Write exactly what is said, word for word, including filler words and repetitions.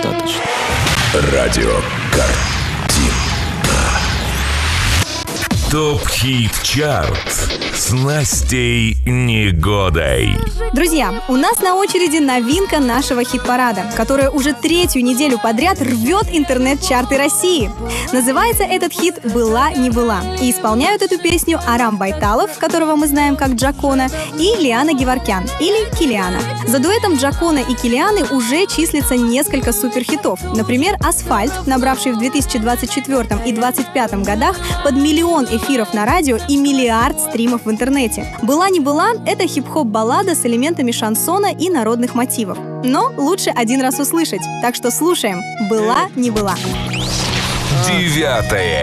достаточно. Радио «Картина». ТОП-хит-чарт с Настей Негодой. Друзья, у нас на очереди новинка нашего хит-парада, которая уже третью неделю подряд рвет интернет-чарты России. Называется этот хит «Была не была». И исполняют эту песню Арам Байталов, которого мы знаем как Джакона, и Лиана Геворкян, или Килиана. За дуэтом Джакона и Килианы уже числится несколько суперхитов. Например, «Асфальт», набравший в две тысячи двадцать четвёртом и две тысячи двадцать пятом годах под миллион эфиров на радио и миллиард стримов в интернете. «Была не была» — это хип-хоп-баллада с элементами шансона и народных мотивов. Но лучше один раз услышать, так что слушаем «Была не была». Девятое